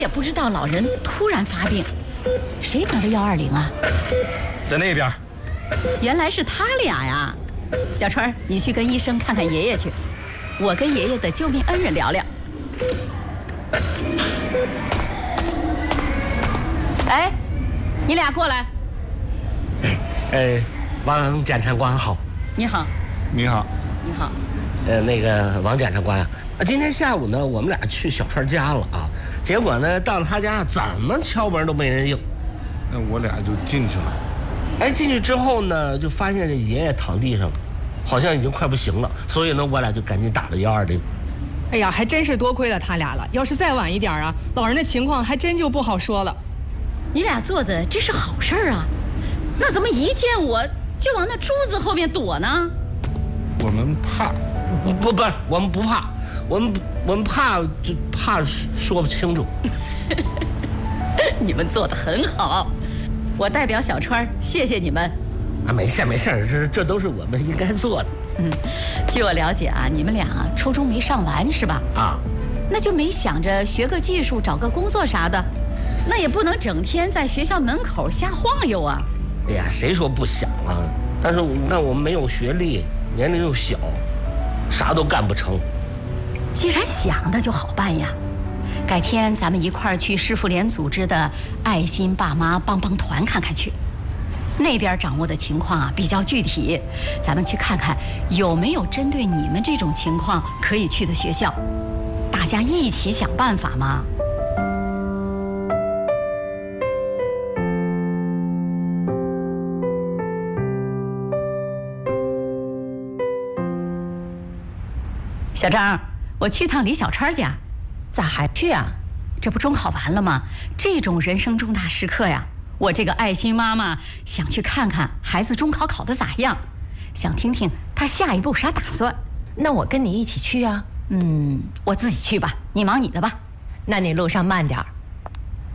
也不知道老人突然发病，谁打的120啊？ 在那边。 原来是他俩呀。小川，你去跟医生看看爷爷去，我跟爷爷的救命恩人聊聊。哎，你俩过来。 王检察官好。 你好。 你好。 你好。 那个王检察官啊，今天下午呢，我们俩去小川家了啊，结果呢，到了他家怎么敲门都没人应。 那我俩就进去了。 哎，进去之后呢，就发现这爷爷躺地上了，好像已经快不行了，所以呢，我俩就赶紧打了120。 哎呀，还真是多亏了他俩了，要是再晚一点啊，老人的情况还真就不好说了。 你俩做的这是好事啊，那怎么一见我就往那柱子后面躲呢？ 我们怕。 不，我们不怕，我们怕就怕说不清楚。 你们做得很好，我代表小川谢谢你们。 啊，没事，这都是我们应该做的。 据我了解啊，你们俩初中没上完是吧？ 啊， 那就没想着学个技术，找个工作啥的，那也不能整天在学校门口瞎晃悠啊。 哎呀，谁说不想啊？但是那我们没有学历，年龄又小，啥都干不成。 既然想的就好办呀，改天咱们一块儿去市妇联组织的爱心爸妈帮帮团看看去。那边掌握的情况啊比较具体，咱们去看看有没有针对你们这种情况可以去的学校，大家一起想办法嘛。小张，我去趟李小川家。咋还去啊？这不中考完了吗？这种人生重大时刻呀，我这个爱心妈妈想去看看孩子中考考得咋样，想听听他下一步啥打算。 那我跟你一起去啊。 我自己去吧，你忙你的吧。 那你路上慢点儿。